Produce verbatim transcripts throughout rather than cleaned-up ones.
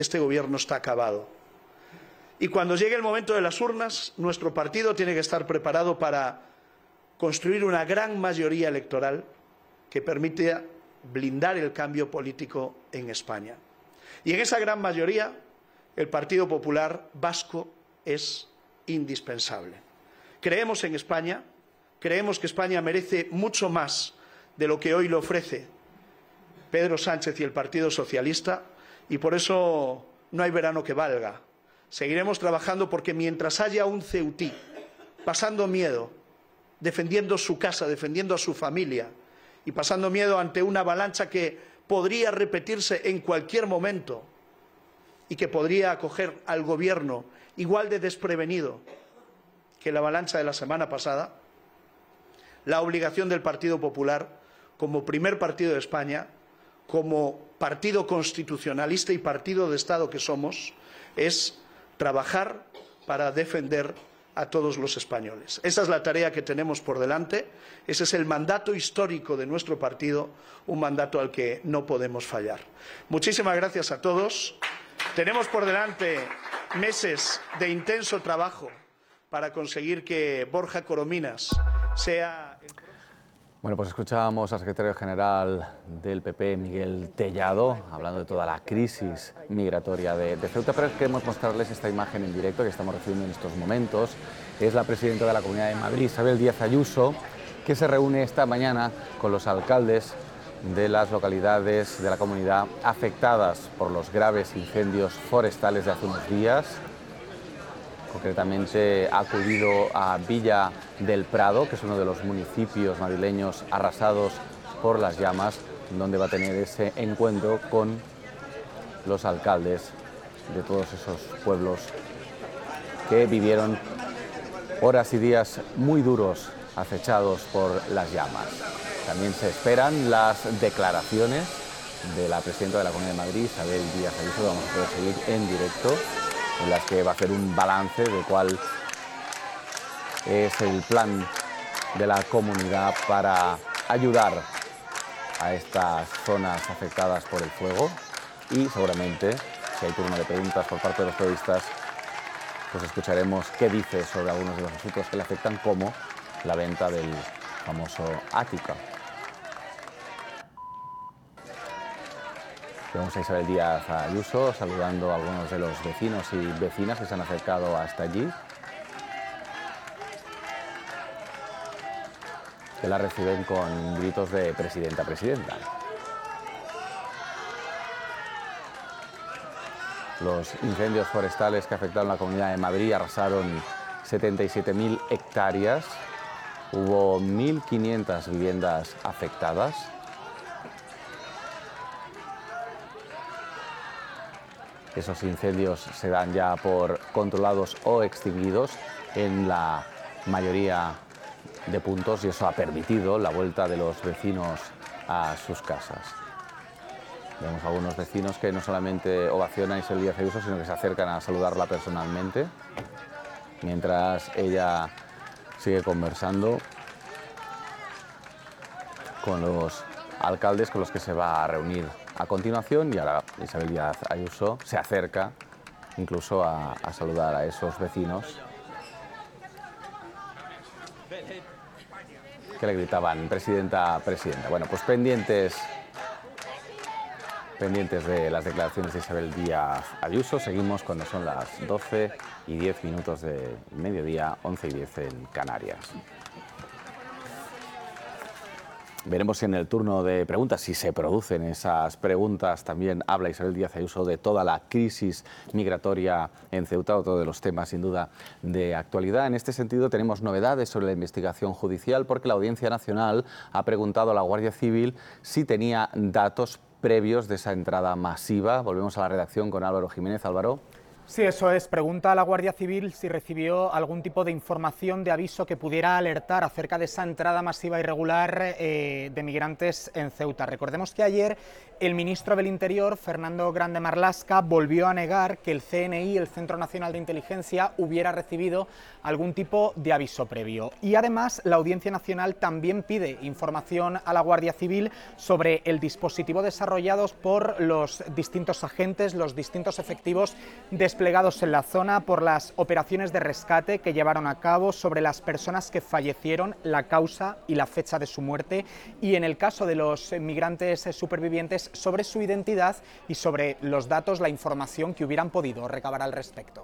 Este gobierno está acabado. Y cuando llegue el momento de las urnas, nuestro partido tiene que estar preparado para construir una gran mayoría electoral que permita blindar el cambio político en España. Y en esa gran mayoría, el Partido Popular Vasco es indispensable. Creemos en España, creemos que España merece mucho más de lo que hoy le ofrece Pedro Sánchez y el Partido Socialista, y por eso no hay verano que valga. Seguiremos trabajando porque mientras haya un ceutí pasando miedo, defendiendo su casa, defendiendo a su familia y pasando miedo ante una avalancha que podría repetirse en cualquier momento y que podría acoger al Gobierno igual de desprevenido que la avalancha de la semana pasada, la obligación del Partido Popular, como primer partido de España, como partido constitucionalista y partido de Estado que somos, es trabajar para defender a todos los españoles. Esa es la tarea que tenemos por delante, ese es el mandato histórico de nuestro partido, un mandato al que no podemos fallar. Muchísimas gracias a todos. Tenemos por delante meses de intenso trabajo para conseguir que Borja Corominas sea... el... Bueno, pues escuchábamos al secretario general del P P, Miguel Tellado, hablando de toda la crisis migratoria de, de Ceuta, pero queremos mostrarles esta imagen en directo que estamos recibiendo en estos momentos. Es la presidenta de la Comunidad de Madrid, Isabel Díaz Ayuso, que se reúne esta mañana con los alcaldes de las localidades de la comunidad afectadas por los graves incendios forestales de hace unos días. Concretamente ha acudido a Villa del Prado, que es uno de los municipios madrileños arrasados por las llamas, donde va a tener ese encuentro con los alcaldes de todos esos pueblos que vivieron horas y días muy duros acechados por las llamas. También se esperan las declaraciones de la presidenta de la Comunidad de Madrid, Isabel Díaz Ayuso, vamos a poder seguir en directo, en las que va a hacer un balance de cuál es el plan de la comunidad para ayudar a estas zonas afectadas por el fuego. Y seguramente, si hay turno de preguntas por parte de los periodistas, pues escucharemos qué dice sobre algunos de los asuntos que le afectan, como la venta del famoso Ática. Vemos a Isabel Díaz Ayuso saludando a algunos de los vecinos y vecinas que se han acercado hasta allí, que la reciben con gritos de presidenta, presidenta. Los incendios forestales que afectaron a la Comunidad de Madrid arrasaron setenta y siete mil hectáreas, hubo mil quinientas viviendas afectadas. Esos incendios se dan ya por controlados o extinguidos en la mayoría de puntos, y eso ha permitido la vuelta de los vecinos a sus casas. Vemos a algunos vecinos que no solamente ovacionan a Isabel Díaz Ayuso, sino que se acercan a saludarla personalmente, mientras ella sigue conversando con los alcaldes con los que se va a reunir a continuación. Y ahora Isabel Díaz Ayuso se acerca incluso a, a saludar a esos vecinos que le gritaban presidenta, presidenta. Bueno, pues pendientes, pendientes de las declaraciones de Isabel Díaz Ayuso. Seguimos cuando son las doce y diez minutos del mediodía, once y diez en Canarias. Veremos si en el turno de preguntas, si se producen esas preguntas, también habla Isabel Díaz Ayuso de toda la crisis migratoria en Ceuta, otro de los temas sin duda de actualidad. En este sentido tenemos novedades sobre la investigación judicial, porque la Audiencia Nacional ha preguntado a la Guardia Civil si tenía datos previos de esa entrada masiva. Volvemos a la redacción con Álvaro Jiménez. Álvaro. Sí, eso es. Pregunta a la Guardia Civil si recibió algún tipo de información de aviso que pudiera alertar acerca de esa entrada masiva irregular eh, de migrantes en Ceuta. Recordemos que ayer el ministro del Interior, Fernando Grande Marlaska, volvió a negar que el C N I, el Centro Nacional de Inteligencia, hubiera recibido algún tipo de aviso previo. Y además la Audiencia Nacional también pide información a la Guardia Civil sobre el dispositivo desarrollado por los distintos agentes, los distintos efectivos desplegados en la zona, por las operaciones de rescate que llevaron a cabo, sobre las personas que fallecieron, la causa y la fecha de su muerte, y en el caso de los migrantes supervivientes, sobre su identidad y sobre los datos, la información que hubieran podido recabar al respecto.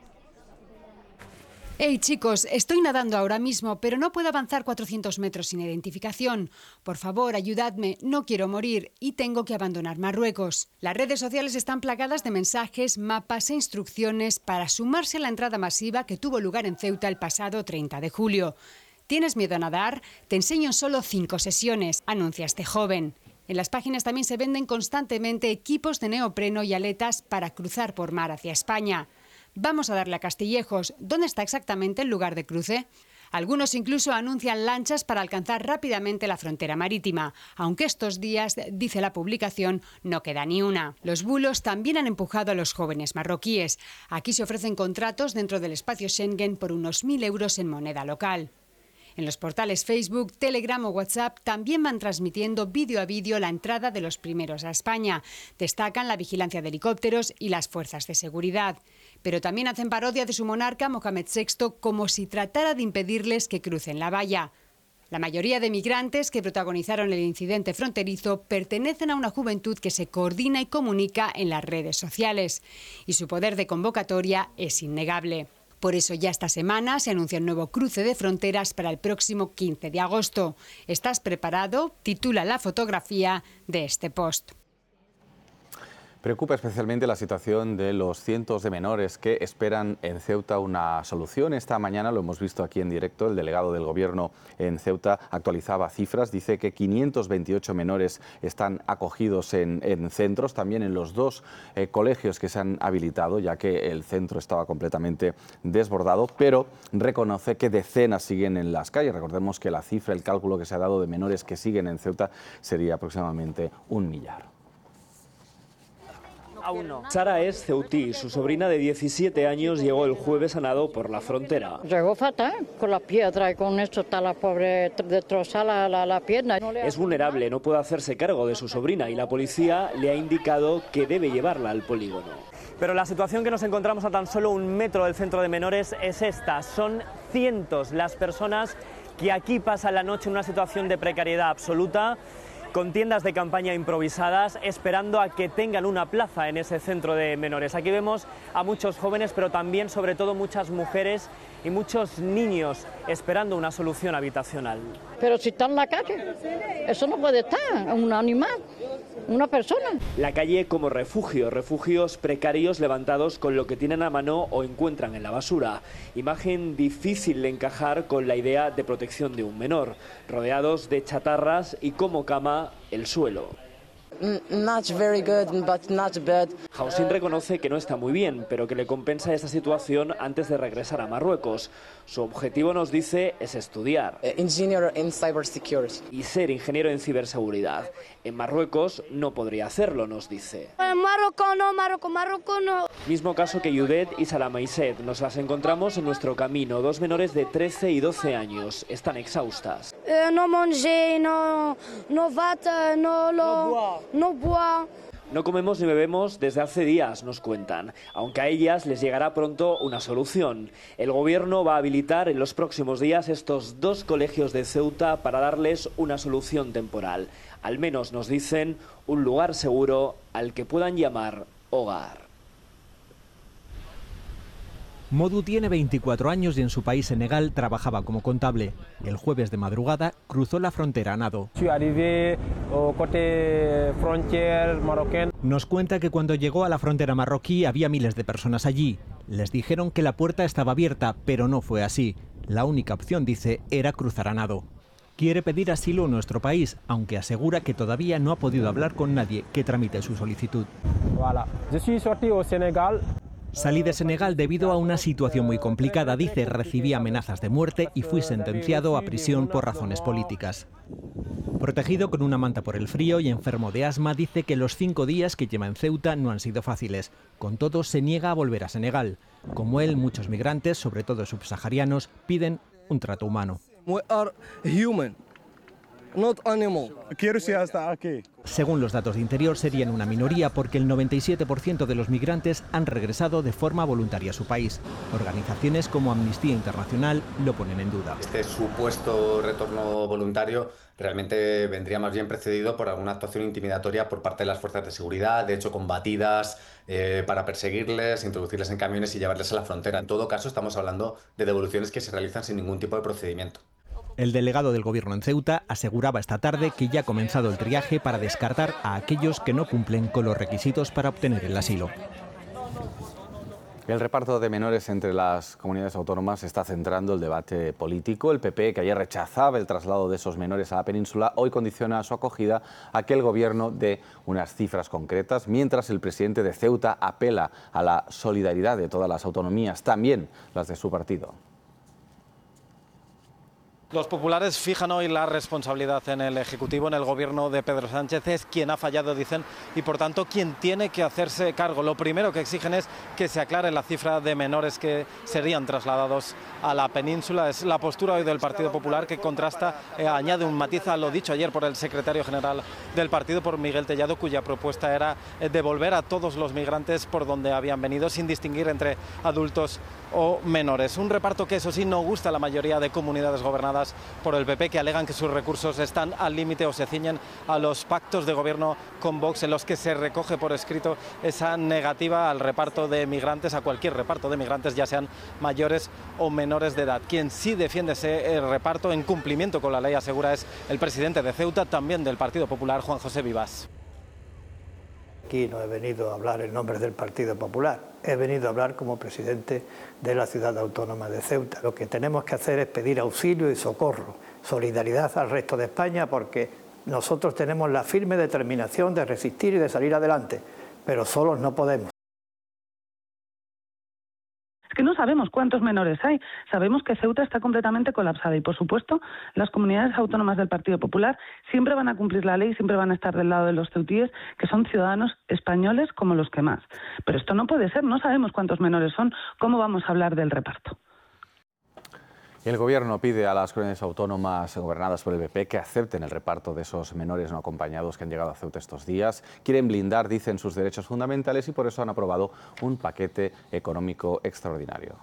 Hey chicos, estoy nadando ahora mismo, pero no puedo avanzar cuatrocientos metros sin identificación. Por favor, ayudadme, no quiero morir y tengo que abandonar Marruecos. Las redes sociales están plagadas de mensajes, mapas e instrucciones para sumarse a la entrada masiva que tuvo lugar en Ceuta el pasado treinta de julio. ¿Tienes miedo a nadar? Te enseño en solo cinco sesiones, anuncia este joven. En las páginas también se venden constantemente equipos de neopreno y aletas para cruzar por mar hacia España. Vamos a darle a Castillejos. ¿Dónde está exactamente el lugar de cruce? Algunos incluso anuncian lanchas para alcanzar rápidamente la frontera marítima, aunque estos días, dice la publicación, no queda ni una. Los bulos también han empujado a los jóvenes marroquíes. Aquí se ofrecen contratos dentro del espacio Schengen por unos mil euros en moneda local. En los portales Facebook, Telegram o WhatsApp también van transmitiendo vídeo a vídeo la entrada de los primeros a España. Destacan la vigilancia de helicópteros y las fuerzas de seguridad. Pero también hacen parodia de su monarca, Mohamed sexto, como si tratara de impedirles que crucen la valla. La mayoría de migrantes que protagonizaron el incidente fronterizo pertenecen a una juventud que se coordina y comunica en las redes sociales. Y su poder de convocatoria es innegable. Por eso ya esta semana se anuncia un nuevo cruce de fronteras para el próximo quince de agosto. ¿Estás preparado?, titula la fotografía de este post. Preocupa especialmente la situación de los cientos de menores que esperan en Ceuta una solución. Esta mañana lo hemos visto aquí en directo, el delegado del Gobierno en Ceuta actualizaba cifras, dice que quinientos veintiocho menores están acogidos en, en centros, también en los dos eh, colegios que se han habilitado, ya que el centro estaba completamente desbordado, pero reconoce que decenas siguen en las calles. Recordemos que la cifra, el cálculo que se ha dado de menores que siguen en Ceuta sería aproximadamente un millar. Aún no. Sara es ceutí. Su sobrina de diecisiete años llegó el jueves a nado por la frontera. Llegó fatal, con la piedra y con esto está la pobre destrozada la, la, la pierna. Es vulnerable, no puede hacerse cargo de su sobrina y la policía le ha indicado que debe llevarla al polígono. Pero la situación que nos encontramos a tan solo un metro del centro de menores es esta. Son cientos las personas que aquí pasan la noche en una situación de precariedad absoluta, con tiendas de campaña improvisadas, esperando a que tengan una plaza en ese centro de menores. Aquí vemos a muchos jóvenes, pero también, sobre todo, muchas mujeres y muchos niños esperando una solución habitacional. Pero si está en la calle, eso no puede estar, un animal, una persona. La calle como refugio, refugios precarios levantados con lo que tienen a mano o encuentran en la basura. Imagen difícil de encajar con la idea de protección de un menor, rodeados de chatarras y como cama el suelo. Not very good, but not bad. Hausin reconoce que no está muy bien, pero que le compensa esta situación antes de regresar a Marruecos. Su objetivo, nos dice, es estudiar. Engineer in cybersecurity. Y ser ingeniero en ciberseguridad. En Marruecos no podría hacerlo, nos dice. En Marruecos no, Marruecos, Marruecos no. Mismo caso que Yudet y Salamaiset. Nos las encontramos en nuestro camino. Dos menores de trece y doce años. Están exhaustas. Eh, no mangé, no, no vata, no lo... No bois. No comemos ni bebemos desde hace días, nos cuentan, aunque a ellas les llegará pronto una solución. El gobierno va a habilitar en los próximos días estos dos colegios de Ceuta para darles una solución temporal. Al menos, nos dicen, un lugar seguro al que puedan llamar hogar. Modu tiene veinticuatro años y en su país, Senegal, trabajaba como contable. El jueves de madrugada cruzó la frontera a nado. Nos cuenta que cuando llegó a la frontera marroquí había miles de personas allí. Les dijeron que la puerta estaba abierta, pero no fue así. La única opción, dice, era cruzar a nado. Quiere pedir asilo en nuestro país, aunque asegura que todavía no ha podido hablar con nadie que tramite su solicitud. Salí de Senegal debido a una situación muy complicada, dice, recibí amenazas de muerte y fui sentenciado a prisión por razones políticas. Protegido con una manta por el frío y enfermo de asma, dice que los cinco días que lleva en Ceuta no han sido fáciles. Con todo, se niega a volver a Senegal. Como él, muchos migrantes, sobre todo subsaharianos, piden un trato humano. We are human, not animal. Quiero ir hasta aquí. Según los datos de Interior, serían una minoría porque el noventa y siete por ciento de los migrantes han regresado de forma voluntaria a su país. Organizaciones como Amnistía Internacional lo ponen en duda. Este supuesto retorno voluntario realmente vendría más bien precedido por alguna actuación intimidatoria por parte de las fuerzas de seguridad, de hecho combatidas eh, para perseguirles, introducirles en camiones y llevarles a la frontera. En todo caso, estamos hablando de devoluciones que se realizan sin ningún tipo de procedimiento. El delegado del gobierno en Ceuta aseguraba esta tarde que ya ha comenzado el triaje para descartar a aquellos que no cumplen con los requisitos para obtener el asilo. El reparto de menores entre las comunidades autónomas está centrando el debate político. El P P, que ayer rechazaba el traslado de esos menores a la península, hoy condiciona su acogida a que el gobierno dé unas cifras concretas, mientras el presidente de Ceuta apela a la solidaridad de todas las autonomías, también las de su partido. Los populares fijan hoy la responsabilidad en el Ejecutivo, en el gobierno de Pedro Sánchez. Es quien ha fallado, dicen, y por tanto quien tiene que hacerse cargo. Lo primero que exigen es que se aclare la cifra de menores que serían trasladados a la península. Es la postura hoy del Partido Popular, que contrasta, eh, añade un matiz a lo dicho ayer por el secretario general del partido, por Miguel Tellado, cuya propuesta era eh, devolver a todos los migrantes por donde habían venido, sin distinguir entre adultos o menores. Un reparto que, eso sí, no gusta a la mayoría de comunidades gobernadas por el P P, que alegan que sus recursos están al límite o se ciñen a los pactos de gobierno con Vox, en los que se recoge por escrito esa negativa al reparto de migrantes, a cualquier reparto de migrantes, ya sean mayores o menores de edad. Quien sí defiende ese reparto en cumplimiento con la ley, asegura, es el presidente de Ceuta, también del Partido Popular, Juan José Vivas. Aquí no he venido a hablar en nombre del Partido Popular, he venido a hablar como presidente de la ciudad autónoma de Ceuta. Lo que tenemos que hacer es pedir auxilio y socorro, solidaridad al resto de España, porque nosotros tenemos la firme determinación de resistir y de salir adelante, pero solos no podemos. Es que no sabemos cuántos menores hay. Sabemos que Ceuta está completamente colapsada y, por supuesto, las comunidades autónomas del Partido Popular siempre van a cumplir la ley, siempre van a estar del lado de los ceutíes, que son ciudadanos españoles como los que más. Pero esto no puede ser, no sabemos cuántos menores son, ¿cómo vamos a hablar del reparto? El Gobierno pide a las comunidades autónomas gobernadas por el P P que acepten el reparto de esos menores no acompañados que han llegado a Ceuta estos días. Quieren blindar, dicen, sus derechos fundamentales y por eso han aprobado un paquete económico extraordinario.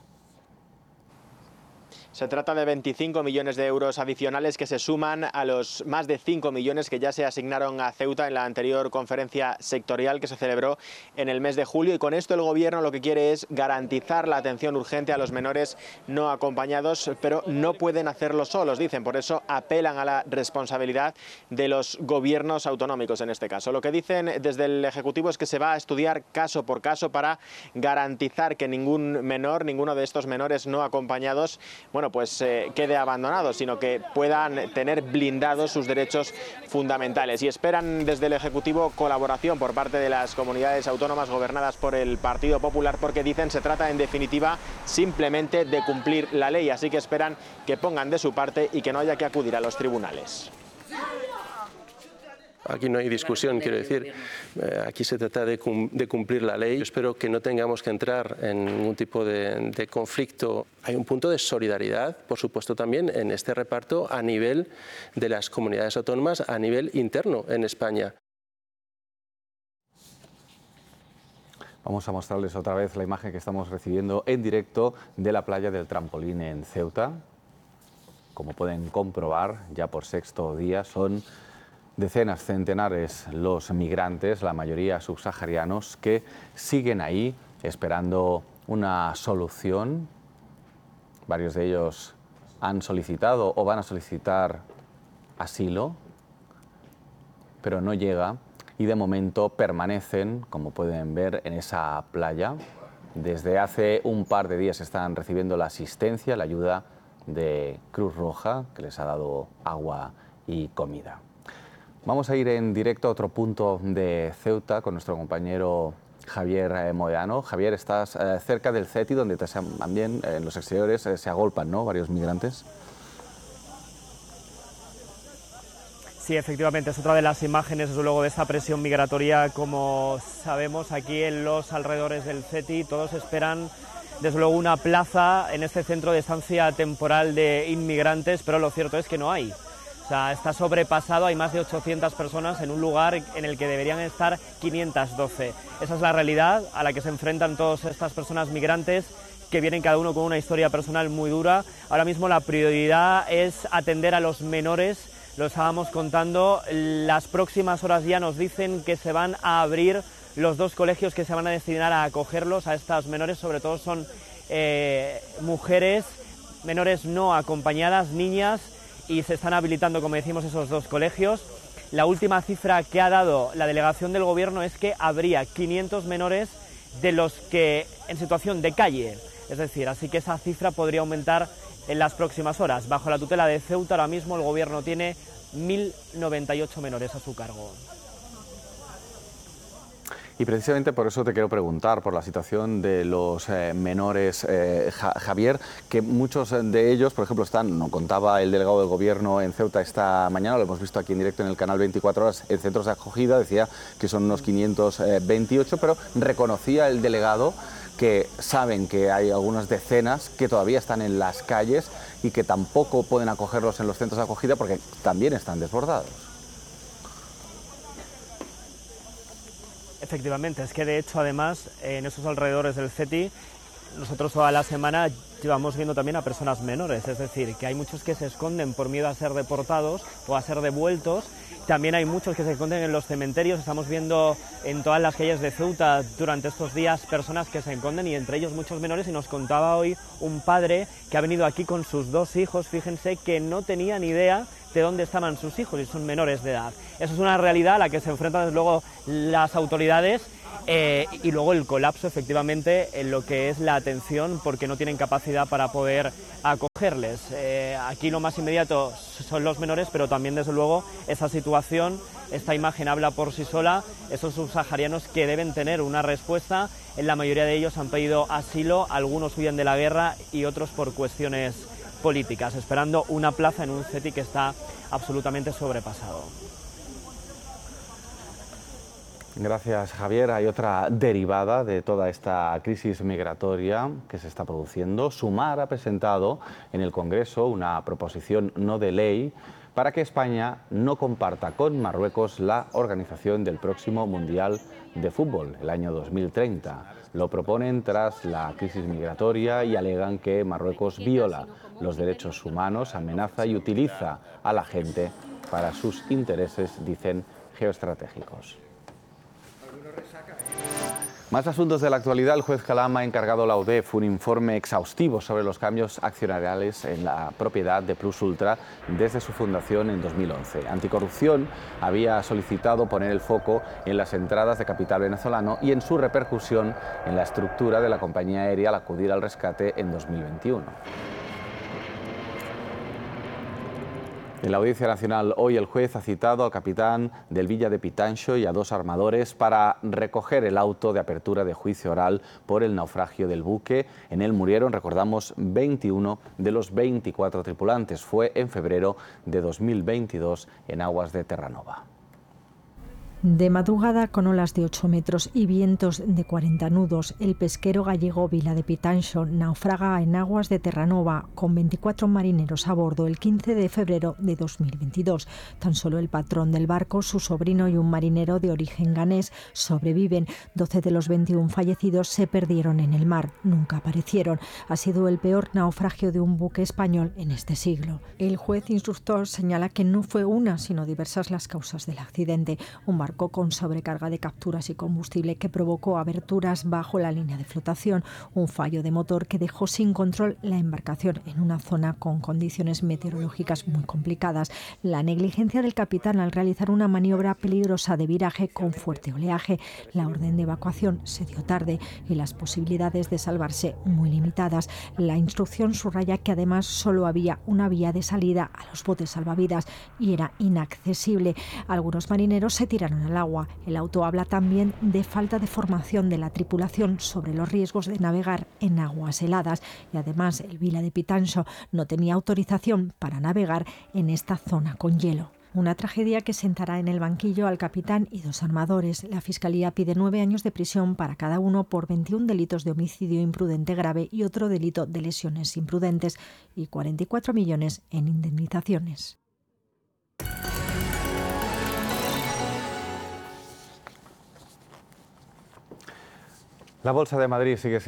Se trata de veinticinco millones de euros adicionales que se suman a los más de cinco millones que ya se asignaron a Ceuta en la anterior conferencia sectorial que se celebró en el mes de julio. Y con esto el Gobierno lo que quiere es garantizar la atención urgente a los menores no acompañados, pero no pueden hacerlo solos, dicen. Por eso apelan a la responsabilidad de los gobiernos autonómicos en este caso. Lo que dicen desde el Ejecutivo es que se va a estudiar caso por caso para garantizar que ningún menor, ninguno de estos menores no acompañados, bueno, pues eh, quede abandonado, sino que puedan tener blindados sus derechos fundamentales. Y esperan desde el Ejecutivo colaboración por parte de las comunidades autónomas gobernadas por el Partido Popular, porque dicen se trata en definitiva simplemente de cumplir la ley. Así que esperan que pongan de su parte y que no haya que acudir a los tribunales. Aquí no hay discusión, quiero decir, eh, aquí se trata de, cum de cumplir la ley. Yo espero que no tengamos que entrar en ningún tipo de, de conflicto. Hay un punto de solidaridad, por supuesto, también en este reparto a nivel de las comunidades autónomas, a nivel interno en España. Vamos a mostrarles otra vez la imagen que estamos recibiendo en directo de la playa del Trampolín en Ceuta. Como pueden comprobar, ya por sexto día son decenas, centenares los migrantes, la mayoría subsaharianos, que siguen ahí esperando una solución. Varios de ellos han solicitado o van a solicitar asilo, pero no llega y de momento permanecen, como pueden ver, en esa playa. Desde hace un par de días están recibiendo la asistencia, la ayuda de Cruz Roja, que les ha dado agua y comida. Vamos a ir en directo a otro punto de Ceuta con nuestro compañero Javier eh, Moyano. Javier, estás eh, cerca del CETI, donde te, también eh, en los exteriores eh, se agolpan, ¿no?, varios migrantes. Sí, efectivamente, es otra de las imágenes, desde luego, de esta presión migratoria. Como sabemos, aquí en los alrededores del CETI todos esperan, desde luego, una plaza en este centro de estancia temporal de inmigrantes, pero lo cierto es que no hay. O sea, está sobrepasado, hay más de ochocientas personas en un lugar en el que deberían estar quinientas doce. Esa es la realidad a la que se enfrentan todas estas personas migrantes, que vienen cada uno con una historia personal muy dura. Ahora mismo la prioridad es atender a los menores. Lo estábamos contando, las próximas horas ya nos dicen que se van a abrir los dos colegios que se van a destinar a acogerlos a estas menores, sobre todo son eh, mujeres, menores no acompañadas, niñas, y se están habilitando, como decimos, esos dos colegios. La última cifra que ha dado la delegación del Gobierno es que habría quinientos menores de los que en situación de calle, es decir, así que esa cifra podría aumentar en las próximas horas. Bajo la tutela de Ceuta, ahora mismo el Gobierno tiene mil noventa y ocho menores a su cargo. Y precisamente por eso te quiero preguntar por la situación de los eh, menores, eh, Javier, que muchos de ellos, por ejemplo, están, nos contaba el delegado del Gobierno en Ceuta esta mañana, lo hemos visto aquí en directo en el canal veinticuatro horas, en centros de acogida, decía que son unos quinientos veintiocho, pero reconocía el delegado que saben que hay algunas decenas que todavía están en las calles y que tampoco pueden acogerlos en los centros de acogida porque también están desbordados. Efectivamente, es que de hecho, además, en esos alrededores del CETI, nosotros toda la semana llevamos viendo también a personas menores, es decir, que hay muchos que se esconden por miedo a ser deportados o a ser devueltos. También hay muchos que se esconden en los cementerios. Estamos viendo en todas las calles de Ceuta durante estos días personas que se esconden, y entre ellos muchos menores. Y nos contaba hoy un padre que ha venido aquí con sus dos hijos, fíjense, que no tenía ni idea de dónde estaban sus hijos y son menores de edad. Eso es una realidad a la que se enfrentan, desde luego, las autoridades. Eh, y luego el colapso, efectivamente, en lo que es la atención, porque no tienen capacidad para poder acogerles. Eh, aquí lo más inmediato son los menores, pero también, desde luego, esa situación, esta imagen habla por sí sola. Esos subsaharianos que deben tener una respuesta, en la mayoría de ellos han pedido asilo, algunos huyen de la guerra y otros por cuestiones políticas, esperando una plaza en un CETI que está absolutamente sobrepasado. Gracias, Javier. Hay otra derivada de toda esta crisis migratoria que se está produciendo. Sumar ha presentado en el Congreso una proposición no de ley para que España no comparta con Marruecos la organización del próximo Mundial de Fútbol, el año dos mil treinta. Lo proponen tras la crisis migratoria y alegan que Marruecos viola los derechos humanos, amenaza y utiliza a la gente para sus intereses, dicen, geoestratégicos. Más asuntos de la actualidad. El juez Calam ha encargado a la U D E F un informe exhaustivo sobre los cambios accionariales en la propiedad de Plus Ultra desde su fundación en dos mil once. Anticorrupción había solicitado poner el foco en las entradas de capital venezolano y en su repercusión en la estructura de la compañía aérea al acudir al rescate en dos mil veintiuno. En la Audiencia Nacional hoy el juez ha citado al capitán del Villa de Pitancho y a dos armadores para recoger el auto de apertura de juicio oral por el naufragio del buque. En él murieron, recordamos, veintiuno de los veinticuatro tripulantes. Fue en febrero de dos mil veintidós en aguas de Terranova. De madrugada, con olas de ocho metros y vientos de cuarenta nudos, el pesquero gallego Vila de Pitancho naufraga en aguas de Terranova con veinticuatro marineros a bordo el quince de febrero de dos mil veintidós. Tan solo el patrón del barco, su sobrino y un marinero de origen ganés sobreviven. doce de los veintiuno fallecidos se perdieron en el mar, nunca aparecieron. Ha sido el peor naufragio de un buque español en este siglo. El juez instructor señala que no fue una, sino diversas las causas del accidente. Un barco con sobrecarga de capturas y combustible que provocó aberturas bajo la línea de flotación, un fallo de motor que dejó sin control la embarcación en una zona con condiciones meteorológicas muy complicadas, la negligencia del capitán al realizar una maniobra peligrosa de viraje con fuerte oleaje, la orden de evacuación se dio tarde y las posibilidades de salvarse muy limitadas. La instrucción subraya que además solo había una vía de salida a los botes salvavidas y era inaccesible. Algunos marineros se tiraron tiraron al agua. El auto habla también de falta de formación de la tripulación sobre los riesgos de navegar en aguas heladas y además el Vila de Pitanxo no tenía autorización para navegar en esta zona con hielo. Una tragedia que sentará en el banquillo al capitán y dos armadores. La Fiscalía pide nueve años de prisión para cada uno por veintiún delitos de homicidio imprudente grave y otro delito de lesiones imprudentes y cuarenta y cuatro millones en indemnizaciones. La Bolsa de Madrid sigue siendo